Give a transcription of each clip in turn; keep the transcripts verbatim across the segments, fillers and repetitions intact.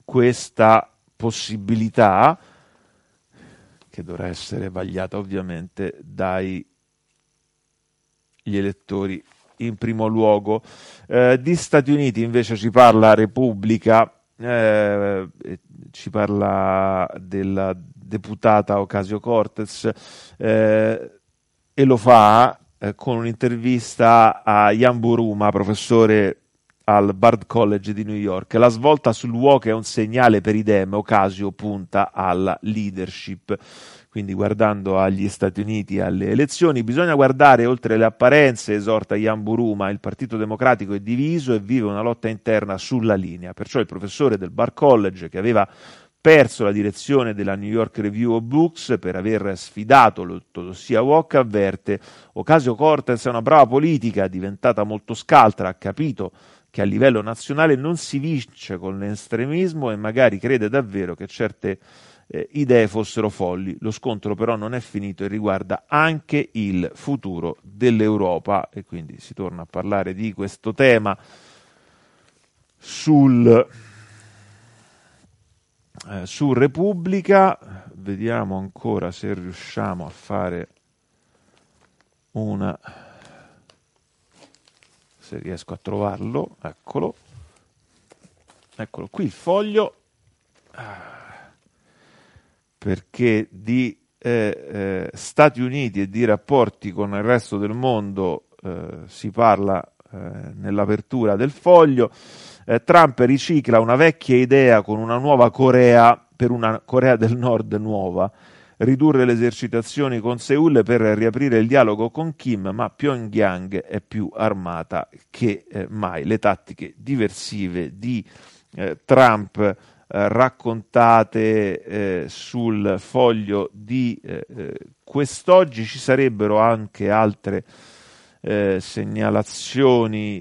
questa possibilità, che dovrà essere vagliata ovviamente dai gli elettori in primo luogo. Eh, di Stati Uniti invece ci parla Repubblica, eh, ci parla della deputata Ocasio-Cortez, eh, e lo fa eh, con un'intervista a Jan Buruma, professore al Bard College di New York. La svolta sul woke è un segnale per i Dem, Ocasio punta alla leadership. Quindi guardando agli Stati Uniti, alle elezioni, bisogna guardare oltre le apparenze, esorta Jan Buruma, il Partito Democratico è diviso e vive una lotta interna sulla linea. Perciò il professore del Bard College, che aveva perso la direzione della New York Review of Books per aver sfidato l'ortodossia woke, avverte: Ocasio-Cortez è una brava politica, diventata molto scaltra, ha capito che a livello nazionale non si vince con l'estremismo e magari crede davvero che certe eh, idee fossero folli. Lo scontro però non è finito e riguarda anche il futuro dell'Europa, e quindi si torna a parlare di questo tema sul, eh, su Repubblica. Vediamo ancora se riusciamo a fare una... se riesco a trovarlo, eccolo, eccolo qui il foglio, perché di eh, eh, Stati Uniti e di rapporti con il resto del mondo eh, si parla eh, nell'apertura del foglio. eh, Trump ricicla una vecchia idea con una nuova Corea, per una Corea del Nord nuova, ridurre le esercitazioni con Seoul per riaprire il dialogo con Kim, ma Pyongyang è più armata che eh, mai. Le tattiche diversive di eh, Trump eh, raccontate eh, sul foglio di eh, quest'oggi. Ci sarebbero anche altre eh, segnalazioni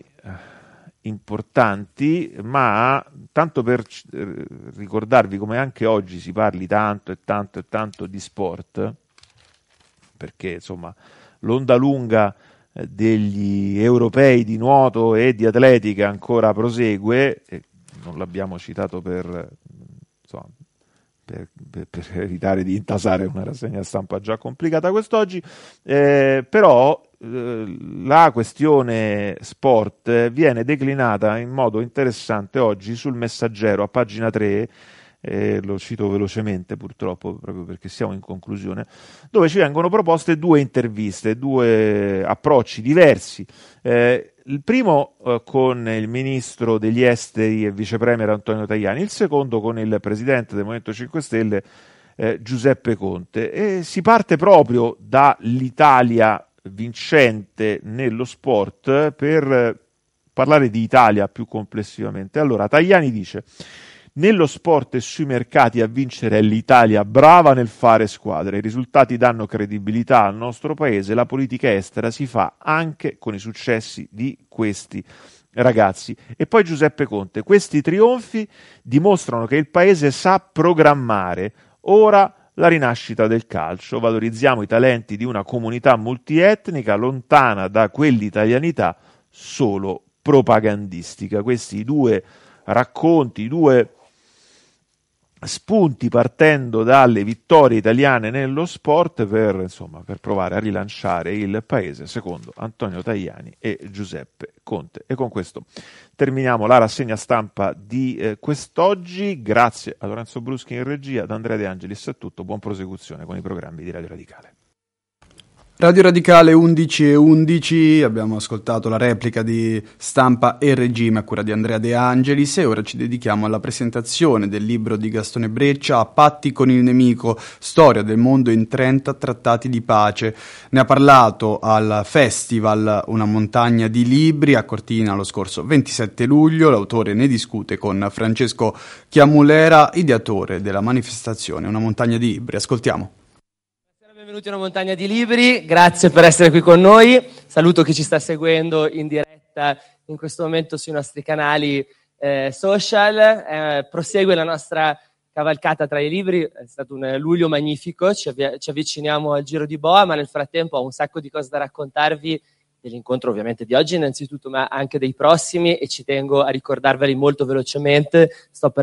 importanti, ma tanto per eh, ricordarvi come anche oggi si parli tanto e tanto e tanto di sport, perché insomma l'onda lunga eh, degli europei di nuoto e di atletica ancora prosegue, e non l'abbiamo citato per, insomma, per, per, per evitare di intasare una rassegna stampa già complicata quest'oggi, eh, però la questione sport viene declinata in modo interessante oggi sul Messaggero a pagina tre, eh, lo cito velocemente purtroppo proprio perché siamo in conclusione, dove ci vengono proposte due interviste, due approcci diversi. Eh, il primo eh, con il ministro degli esteri e vice premier Antonio Tajani, il secondo con il presidente del Movimento cinque Stelle eh, Giuseppe Conte, e si parte proprio dall'Italia vincente nello sport per parlare di Italia più complessivamente. Allora, Tajani dice: nello sport e sui mercati a vincere è l'Italia, brava nel fare squadre, i risultati danno credibilità al nostro paese, la politica estera si fa anche con i successi di questi ragazzi. E poi Giuseppe Conte: questi trionfi dimostrano che il paese sa programmare, ora la rinascita del calcio, valorizziamo i talenti di una comunità multietnica lontana da quell'italianità solo propagandistica. Questi due racconti, i due spunti partendo dalle vittorie italiane nello sport per, insomma, per provare a rilanciare il paese secondo Antonio Tajani e Giuseppe Conte. E con questo terminiamo la rassegna stampa di eh, quest'oggi. Grazie a Lorenzo Bruschi in regia, da Andrea De Angelis è tutto, buon prosecuzione con i programmi di Radio Radicale. Radio Radicale undici e undici, abbiamo ascoltato la replica di Stampa e Regime a cura di Andrea De Angelis e ora ci dedichiamo alla presentazione del libro di Gastone Breccia, A patti con il nemico, storia del mondo in trenta trattati di pace. Ne ha parlato al festival Una montagna di libri a Cortina lo scorso ventisette luglio, l'autore ne discute con Francesco Chiamulera, ideatore della manifestazione Una montagna di libri. Ascoltiamo. Benvenuti a Una montagna di libri, grazie per essere qui con noi, saluto chi ci sta seguendo in diretta in questo momento sui nostri canali eh, social, eh, prosegue la nostra cavalcata tra i libri, è stato un luglio magnifico, ci, avvi- ci avviciniamo al Giro di Boa, ma nel frattempo ho un sacco di cose da raccontarvi, dell'incontro ovviamente di oggi innanzitutto, ma anche dei prossimi, e ci tengo a ricordarveli molto velocemente. Sto per